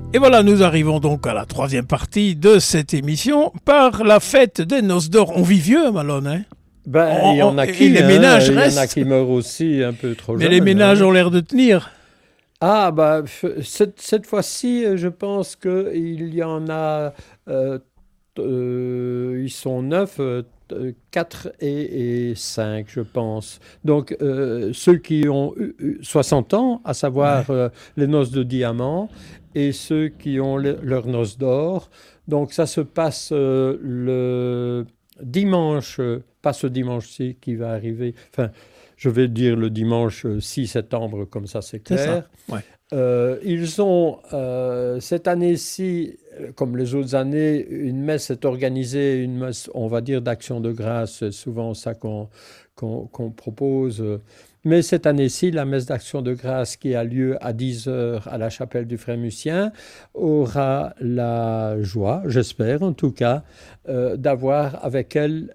Et voilà, nous arrivons donc à la troisième partie de cette émission par la fête des Noces d'Or. On vit vieux, Malone, hein? Il y en a qui, les ménages restent. Il y en a qui meurent aussi un peu trop jeunes. Mais les ménages ont l'air de tenir. Cette fois-ci, je pense qu'il y en a, ils sont 9, 4 et 5, je pense. Donc, ceux qui ont 60 ans, à savoir les noces de diamant, et ceux qui ont leurs noces d'or. Donc, ça se passe le dimanche, pas ce dimanche-ci qui va arriver, enfin, je vais dire le dimanche 6 septembre, comme ça c'est clair. C'est ça, ouais. Ils ont, cette année-ci, comme les autres années, une messe est organisée, une messe, on va dire, d'action de grâce, c'est souvent ça qu'on propose. Mais cette année-ci, la messe d'action de grâce qui a lieu à 10h à la chapelle du Frère Mucien aura la joie, j'espère en tout cas, d'avoir avec elle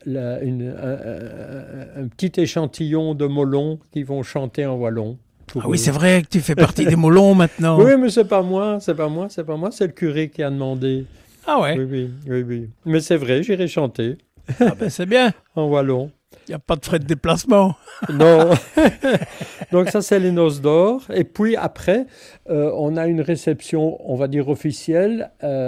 un petit échantillon de Molons qui vont chanter en wallon. Ah oui, c'est vrai que tu fais partie des Molons maintenant. Oui, mais c'est pas moi, c'est le curé qui a demandé. Ah ouais? Oui. Mais c'est vrai, j'irai chanter. Ah ben c'est bien. En wallon. Il n'y a pas de frais de déplacement. Non. Donc ça, c'est les noces d'or. Et puis après, on a une réception, on va dire officielle,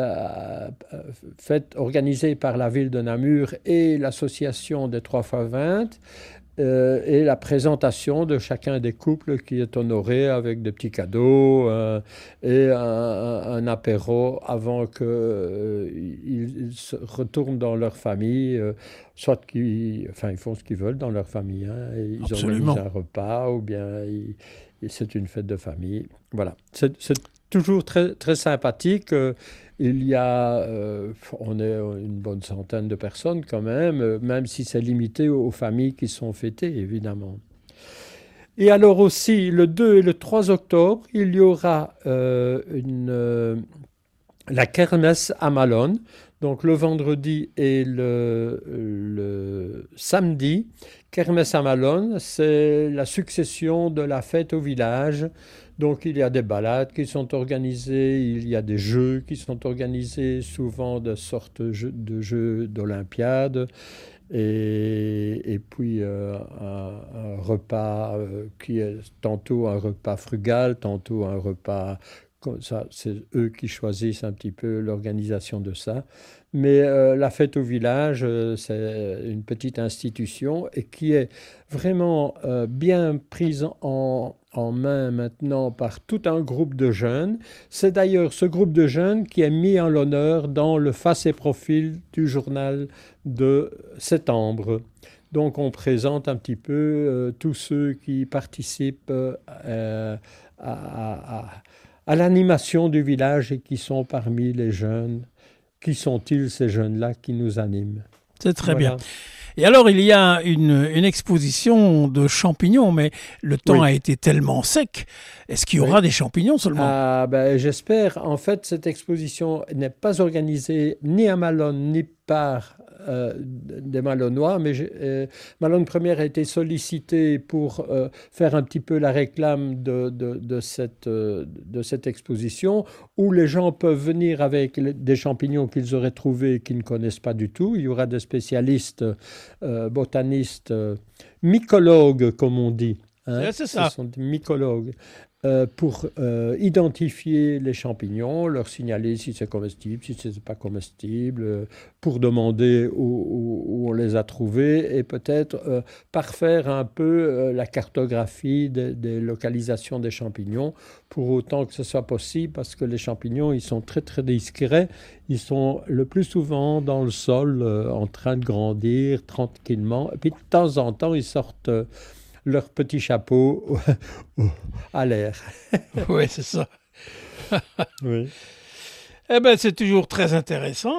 organisée par la ville de Namur et l'association des 3x20. Et la présentation de chacun des couples qui est honoré avec des petits cadeaux et un apéro avant qu'ils se retournent dans leur famille, soit ils font ce qu'ils veulent dans leur famille. Ils organisent un repas ou bien c'est une fête de famille. Voilà, c'est toujours très, très sympathique. Il y a, on est une bonne centaine de personnes quand même si c'est limité aux familles qui sont fêtées, évidemment. Et alors aussi, le 2 et le 3 octobre, il y aura la kermesse à Malone, donc le vendredi et le samedi. Kermesse à Malone, c'est la succession de la fête au village. Donc il y a des balades qui sont organisées, il y a des jeux qui sont organisés, souvent de sortes de jeux d'Olympiade, et puis un repas qui est tantôt un repas frugal, tantôt un repas comme ça. C'est eux qui choisissent un petit peu l'organisation de ça. Mais la fête au village, c'est une petite institution et qui est vraiment bien prise en main maintenant par tout un groupe de jeunes. C'est d'ailleurs ce groupe de jeunes qui est mis en l'honneur dans le face et profil du journal de septembre. Donc on présente un petit peu tous ceux qui participent à l'animation du village et qui sont parmi les jeunes. Qui sont-ils, ces jeunes-là, qui nous animent? C'est très bien. Et alors, il y a une exposition de champignons, mais le temps a été tellement sec. Est-ce qu'il y aura des champignons seulement? J'espère. En fait, cette exposition n'est pas organisée ni à Malone, ni par des Malonnois, mais Malone Première a été sollicité pour faire un petit peu la réclame de cette exposition, où les gens peuvent venir avec des champignons qu'ils auraient trouvés et qu'ils ne connaissent pas du tout. Il y aura des spécialistes, botanistes, mycologues, comme on dit. C'est ça. Ce sont des mycologues. Pour identifier les champignons, leur signaler si c'est comestible, si ce n'est pas comestible, pour demander où on les a trouvés et peut-être parfaire un peu la cartographie des localisations des champignons pour autant que ce soit possible, parce que les champignons, ils sont très très discrets, ils sont le plus souvent dans le sol en train de grandir tranquillement, et puis de temps en temps ils sortent leur petit chapeau à l'air. Oui, c'est ça. Oui. Eh bien, c'est toujours très intéressant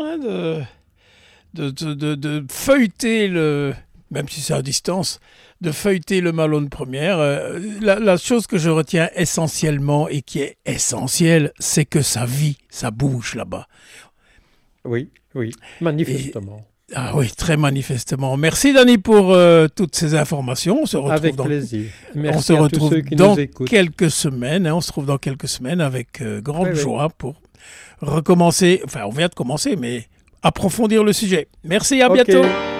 de feuilleter même si c'est à distance, de feuilleter le Malone Première. La chose que je retiens essentiellement et qui est essentielle, c'est que ça vit, ça bouge là-bas. Oui, manifestement. Ah oui, très manifestement. Merci Dany pour toutes ces informations. On se retrouve avec plaisir. Merci on se retrouve à tous ceux qui dans nous écoutent. quelques semaines. On se retrouve dans quelques semaines avec grande joie pour recommencer, enfin on vient de commencer, mais approfondir le sujet. Merci, à Ok. bientôt.